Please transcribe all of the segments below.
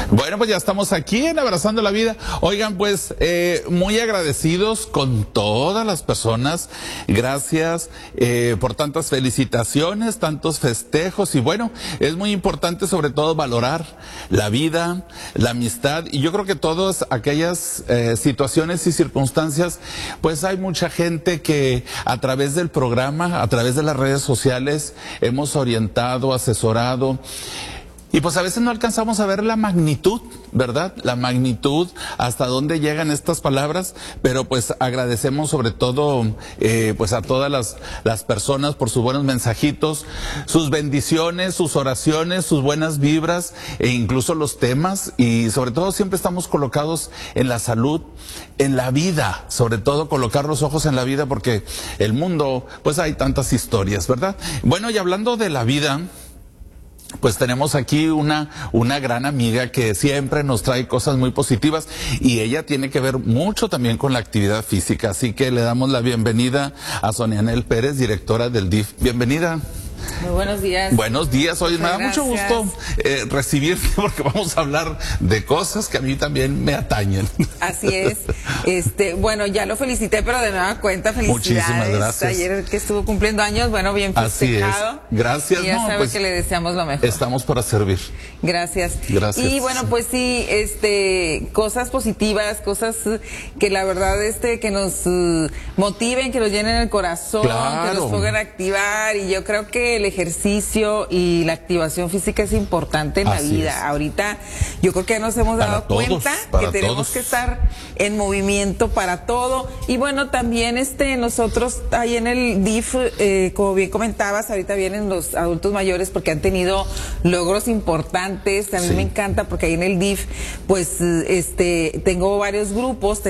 Bueno, pues ya estamos aquí en Abrazando la Vida. Oigan, pues muy agradecidos con todas las personas. Gracias por tantas felicitaciones, tantos festejos. Y bueno, es muy importante sobre todo valorar la vida, la amistad. Y yo creo que todas aquellas situaciones y circunstancias, pues hay mucha gente que a través del programa, a través de las redes sociales, hemos orientado, asesorado. Y pues a veces no alcanzamos a ver la magnitud, ¿verdad? La magnitud, hasta dónde llegan estas palabras, pero pues agradecemos sobre todo pues a todas las personas por sus buenos mensajitos, sus bendiciones, sus oraciones, sus buenas vibras e incluso los temas, y sobre todo siempre estamos colocados en la salud, en la vida, sobre todo colocar los ojos en la vida, porque el mundo, pues hay tantas historias, ¿verdad? Bueno, y hablando de la vida, pues tenemos aquí una gran amiga que siempre nos trae cosas muy positivas, y ella tiene que ver mucho también con la actividad física, así que le damos la bienvenida a Sonia Anel Pérez, directora del DIF. Bienvenida. Muy buenos días. Buenos días. Oye, me da Gracias. mucho gusto recibirte, porque vamos a hablar de cosas que a mí también me atañen. Así es. Bueno, ya lo felicité, pero de nueva cuenta, felicidades. Muchísimas gracias. Ayer que estuvo cumpliendo años, bueno, bien festejado. Así es. Gracias. Y ya sabe pues, que le deseamos lo mejor. Estamos para servir. Gracias. Gracias. Y bueno, pues sí, cosas positivas, cosas que la verdad, que nos motiven, que nos llenen el corazón, Claro. que nos pongan a activar. Y yo creo que el ejercicio y la activación física es importante en la Así vida. es. Ahorita yo creo que ya nos hemos dado cuenta que tenemos que estar en movimiento para todo. Y bueno, también nosotros ahí en el DIF, como bien comentabas, ahorita vienen los adultos mayores porque han tenido logros importantes. A mí me encanta porque ahí en el DIF, pues, tenemos varios grupos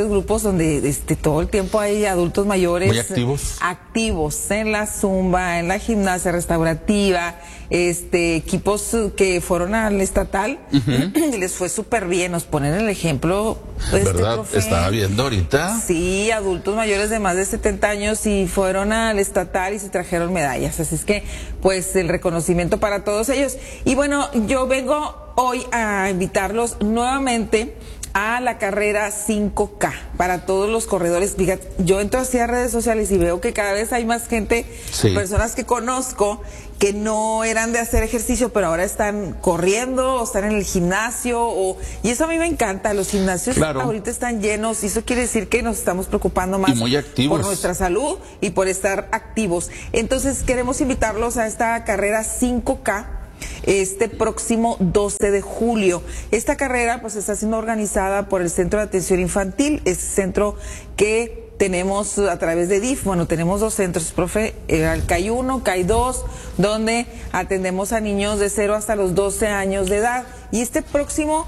donde todo el tiempo hay adultos mayores muy activos en la zumba, en la gimnasia restaurativa, equipos que fueron al estatal y les fue súper bien. Nos ponen el ejemplo, ¿verdad? Profe. Estaba viendo ahorita. Sí, adultos mayores de más de 70 años y fueron al estatal y se trajeron medallas. Así es que, pues, el reconocimiento para todos ellos. Y bueno, yo vengo hoy a invitarlos nuevamente a la carrera 5K para todos los corredores. Fíjate, yo entro así a redes sociales y veo que cada vez hay más gente, personas que conozco que no eran de hacer ejercicio, pero ahora están corriendo o están en el gimnasio, y eso a mí me encanta. Los gimnasios ahorita están llenos y eso quiere decir que nos estamos preocupando más muy activos por nuestra salud y por estar activos. Entonces queremos invitarlos a esta carrera 5K este próximo 12 de julio. Esta carrera pues está siendo organizada por el Centro de Atención Infantil, es centro que tenemos a través de DIF. Bueno, tenemos dos centros, profe, el CAI 1, CAI 2, donde atendemos a niños de 0 hasta los 12 años de edad. Y este próximo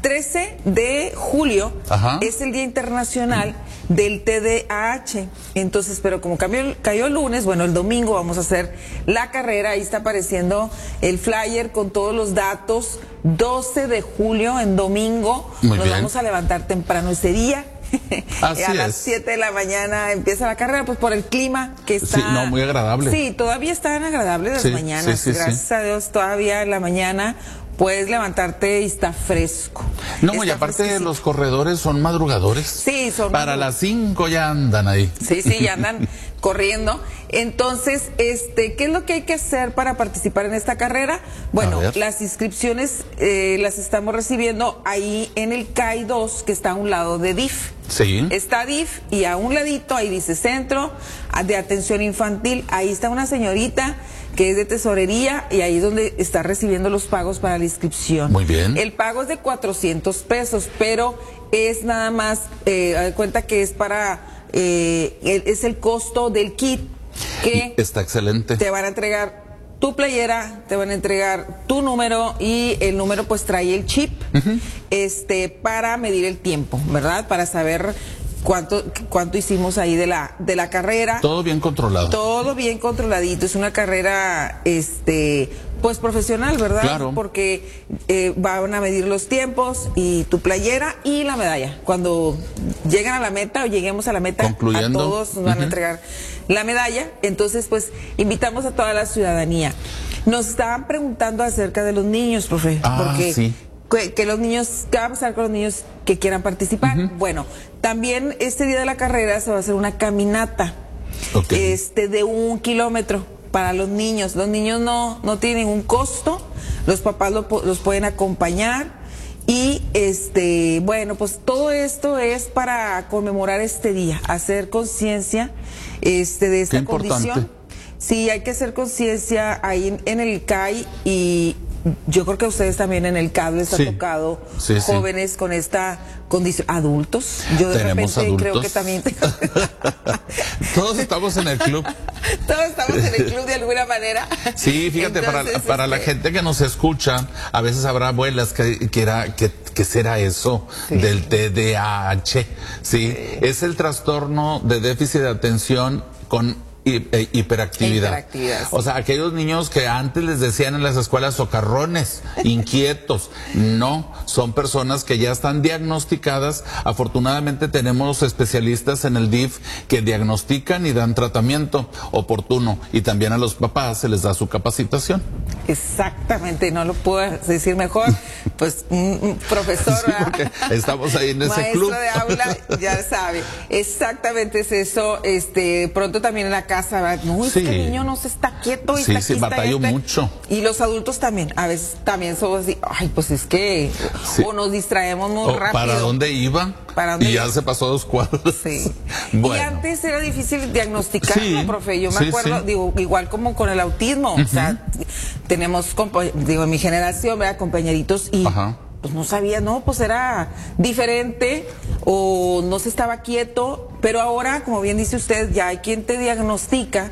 13 de julio es el Día Internacional del TDAH. Entonces, pero como cayó el lunes, bueno, el domingo vamos a hacer la carrera. Ahí está apareciendo el flyer con todos los datos. 12 de julio, en domingo, vamos a levantar temprano ese día. A las 7 de la mañana empieza la carrera, pues por el clima que está. Sí, no, muy agradable. Sí, todavía están agradables las mañanas. Gracias a Dios, todavía en la mañana puedes levantarte y está fresco. No, y aparte los corredores son madrugadores. Sí, son para las 5 ya andan ahí. Sí, ya andan corriendo. Entonces, ¿qué es lo que hay que hacer para participar en esta carrera? Bueno, las inscripciones las estamos recibiendo ahí en el CAI 2, que está a un lado de DIF. Sí. Está DIF y a un ladito ahí dice Centro de Atención Infantil. Ahí está una señorita que es de tesorería y ahí es donde está recibiendo los pagos para la inscripción. Muy bien. El pago es de 400 pesos, pero es nada más, cuenta que es es el costo del kit, que está excelente. Te van a entregar tu playera, te van a entregar tu número, y el número pues trae el chip para medir el tiempo, ¿verdad? Para saber cuánto hicimos ahí de la carrera. Todo bien controlado. Todo bien controladito. Es una carrera pues profesional, ¿verdad? Claro. Porque van a medir los tiempos y tu playera y la medalla. Cuando llegan a la meta o lleguemos a la meta, concluyendo, a todos nos van a entregar la medalla. Entonces, pues, invitamos a toda la ciudadanía. Nos estaban preguntando acerca de los niños, profe, porque que los niños, ¿qué va a pasar con los niños que quieran participar? Bueno, también este día de la carrera se va a hacer una caminata de 1 kilómetro para los niños. Los niños no tienen ningún costo, los papás los pueden acompañar. Y bueno, pues todo esto es para conmemorar este día, hacer conciencia de esta condición. Sí, hay que hacer conciencia ahí en el CAI, y yo creo que a ustedes también en el CAD les ha tocado jóvenes con esta condición, adultos. Yo de Tenemos repente adultos. creo que también Todos estamos en el club. Todos estamos en el club de alguna manera. Sí, fíjate, entonces, para la gente que nos escucha, a veces habrá abuelas que será eso del TDAH. Sí, es el trastorno de déficit de atención con hiperactividad. O sea, aquellos niños que antes les decían en las escuelas socarrones, inquietos, no, son personas que ya están diagnosticadas. Afortunadamente tenemos especialistas en el DIF que diagnostican y dan tratamiento oportuno, y también a los papás se les da su capacitación. Exactamente, no lo puedo decir mejor, pues un profesor, sí, porque estamos ahí en ese club. Maestro de aula, ya sabe, exactamente es eso. Pronto también en la casa, ¿verdad? No, es que el niño no se está quieto y está aquí, batallo mucho. Y los adultos también, a veces también somos así, ay, pues es que o nos distraemos muy rápido. ¿Para dónde iba? Y ya se pasó 2 cuadros. Sí. Bueno. Y antes era difícil diagnosticarlo, profe. Yo me acuerdo, digo, igual como con el autismo, o sea, tenemos, en mi generación, ¿verdad? Compañeritos y pues no sabía, no, pues era diferente o no se estaba quieto, pero ahora, como bien dice usted, ya hay quien te diagnostica,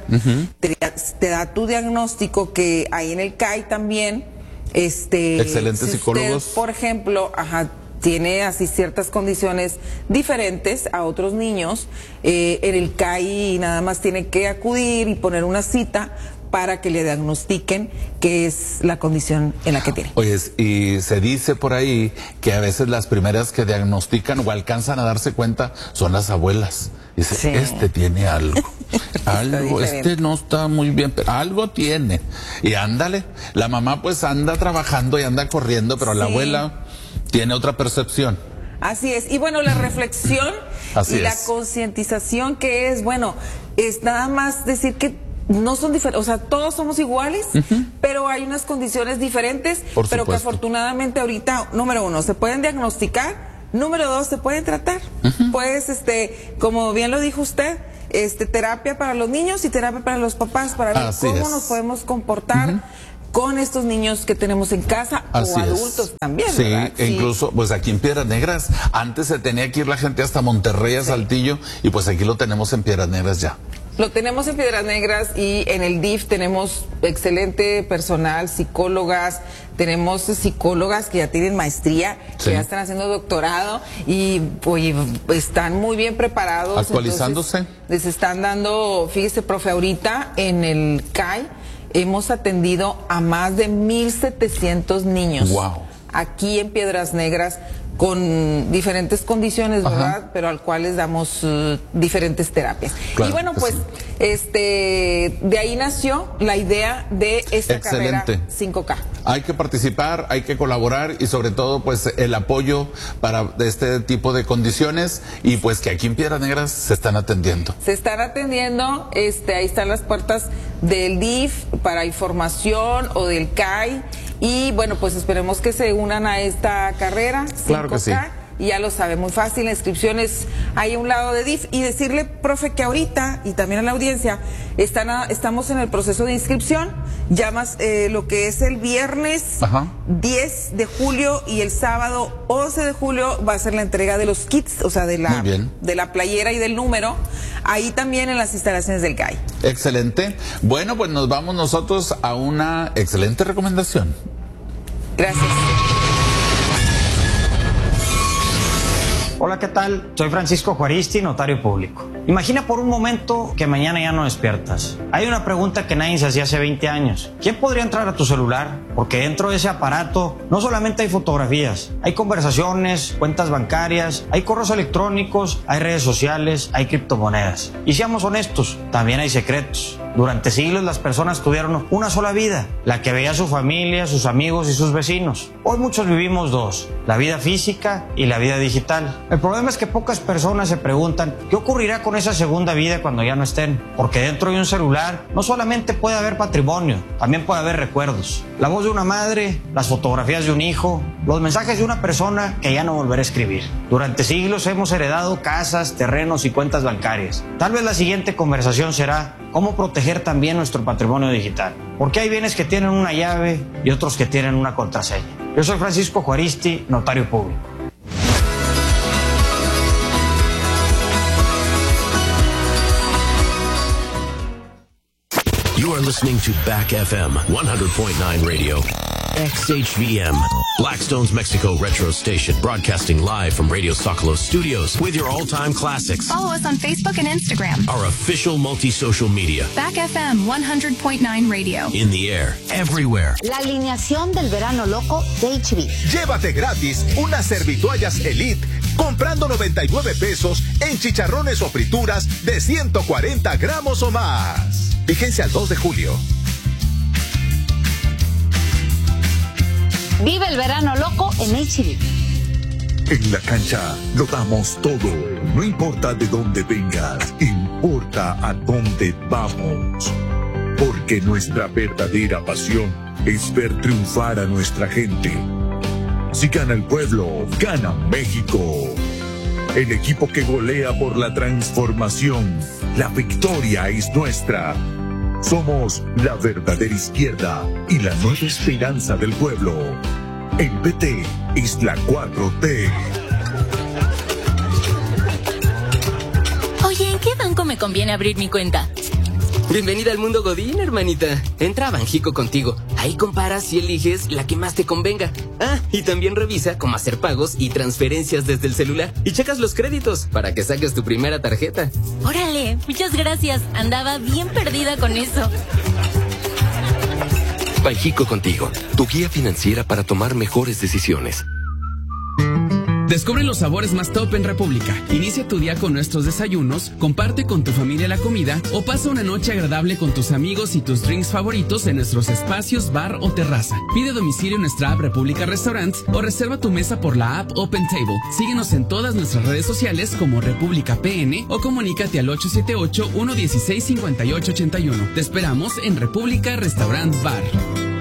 te da tu diagnóstico, que ahí en el CAI también, excelentes si psicólogos. Usted, por ejemplo, tiene así ciertas condiciones diferentes a otros niños, en el CAI nada más tiene que acudir y poner una cita para que le diagnostiquen qué es la condición en la que tiene. Oye, y se dice por ahí que a veces las primeras que diagnostican o alcanzan a darse cuenta son las abuelas. Dice, tiene algo. Algo, no está muy bien, pero algo tiene. Y ándale, la mamá pues anda trabajando y anda corriendo, pero la abuela tiene otra percepción. Así es. Y bueno, la reflexión la concientización que es, bueno, es nada más decir que no son diferentes, o sea, todos somos iguales, pero hay unas condiciones diferentes, pero que afortunadamente ahorita, número 1, se pueden diagnosticar, número 2, se pueden tratar. Pues, como bien lo dijo usted, terapia para los niños y terapia para los papás, para ver cómo nos podemos comportar con estos niños que tenemos en casa, o adultos también, ¿verdad? Sí, incluso, pues aquí en Piedras Negras, antes se tenía que ir la gente hasta Monterrey, a Saltillo, y pues aquí lo tenemos en Piedras Negras ya. Lo tenemos en Piedras Negras, y en el DIF tenemos excelente personal, psicólogas, tenemos psicólogas que ya tienen maestría, que ya están haciendo doctorado y están muy bien preparados. Actualizándose. Entonces, les están dando, fíjese, profe, ahorita en el CAI hemos atendido a más de 1,700 niños. Wow. Aquí en Piedras Negras, con diferentes condiciones, ¿verdad? Pero al cual les damos diferentes terapias. Claro, y bueno, pues de ahí nació la idea de esta carrera 5K. Hay que participar, hay que colaborar, y sobre todo pues el apoyo para este tipo de condiciones, y pues que aquí en Piedras Negras se están atendiendo. Se están atendiendo, ahí están las puertas del DIF para información, o del CAI. Y bueno, pues esperemos que se unan a esta carrera 5K. Claro que sí. Y ya lo sabe, muy fácil, la inscripción es ahí a un lado de DIF. Y decirle, profe, que ahorita, y también a la audiencia, estamos en el proceso de inscripción. Ya más lo que es el viernes 10 de julio y el sábado 11 de julio va a ser la entrega de los kits, o sea, de la playera y del número, ahí también en las instalaciones del CAI. Excelente. Bueno, pues nos vamos nosotros a una excelente recomendación. Gracias. Hola, ¿qué tal? Soy Francisco Juaristi, notario público. Imagina por un momento que mañana ya no despiertas. Hay una pregunta que nadie se hacía hace 20 años. ¿Quién podría entrar a tu celular? Porque dentro de ese aparato no solamente hay fotografías, hay conversaciones, cuentas bancarias, hay correos electrónicos, hay redes sociales, hay criptomonedas. Y seamos honestos, también hay secretos. Durante siglos las personas tuvieron una sola vida, la que veía a su familia, sus amigos y sus vecinos. Hoy muchos vivimos dos, la vida física y la vida digital. El problema es que pocas personas se preguntan qué ocurrirá con esa segunda vida cuando ya no estén. Porque dentro de un celular no solamente puede haber patrimonio, también puede haber recuerdos. La voz de una madre, las fotografías de un hijo, los mensajes de una persona que ya no volverá a escribir. Durante siglos hemos heredado casas, terrenos y cuentas bancarias. Tal vez la siguiente conversación será cómo proteger también nuestro patrimonio digital. Porque hay bienes que tienen una llave y otros que tienen una contraseña. Yo soy Francisco Juaristi, notario público. You are listening to Back FM 100.9 Radio. XHVM, Blackstone's Mexico Retro Station, broadcasting live from Radio Zocalo Studios with your all-time classics. Follow us on Facebook and Instagram. Our official multi-social media. Back FM 100.9 Radio. In the air, everywhere. La alineación del verano loco de HB. Llévate gratis unas servitoallas Elite comprando 99 pesos en chicharrones o frituras de 140 gramos o más. Vigencia al 2 de julio. Vive el verano loco en HB. En la cancha lo damos todo. No importa de dónde vengas, importa a dónde vamos. Porque nuestra verdadera pasión es ver triunfar a nuestra gente. Si gana el pueblo, gana México. El equipo que golea por la transformación. La victoria es nuestra. Somos la verdadera izquierda y la nueva esperanza del pueblo. El PT es la 4T. Oye, ¿en qué banco me conviene abrir mi cuenta? Bienvenida al mundo Godín, hermanita. Entra a Banjico Contigo. Ahí comparas y eliges la que más te convenga. Ah, y también revisa cómo hacer pagos y transferencias desde el celular. Y checas los créditos para que saques tu primera tarjeta. Órale, muchas gracias. Andaba bien perdida con eso. Banjico Contigo, tu guía financiera para tomar mejores decisiones. Descubre los sabores más top en República. Inicia tu día con nuestros desayunos, comparte con tu familia la comida o pasa una noche agradable con tus amigos y tus drinks favoritos en nuestros espacios, bar o terraza. Pide domicilio en nuestra app República Restaurants o reserva tu mesa por la app Open Table. Síguenos en todas nuestras redes sociales como República PN o comunícate al 878-116-5881. Te esperamos en República Restaurant Bar.